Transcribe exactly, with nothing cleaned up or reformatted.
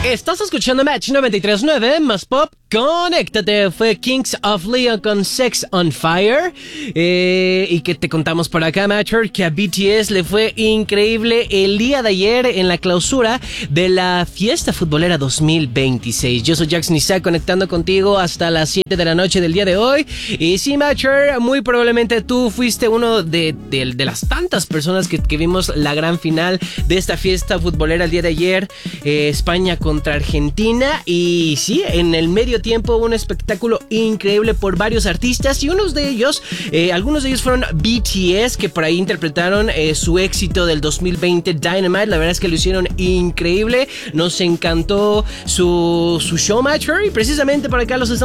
Estás escuchando Match noventa y tres punto nueve, más pop, conéctate. Fue Kings of Leon con Sex on Fire. Eh, y que te contamos por acá, Matcher, que a B T S le fue increíble el día de ayer en la clausura de la fiesta futbolera dos mil veintiséis. Yo soy Jackson Isaac, conectando contigo hasta las siete de la noche del día de hoy. Y sí, Matcher, muy probablemente tú fuiste uno de, de, de las tantas personas que, que vimos la gran final de esta fiesta futbolera el día de ayer. Eh, España contra Argentina. Y sí, en el medio tiempo un espectáculo increíble por varios artistas. Y unos de ellos, eh, algunos de ellos fueron B T S, que por ahí interpretaron eh, su éxito del dos mil veinte, Dynamite. La verdad es que lo hicieron increíble. Nos encantó su, su show, Matcher. Y precisamente por acá los estamos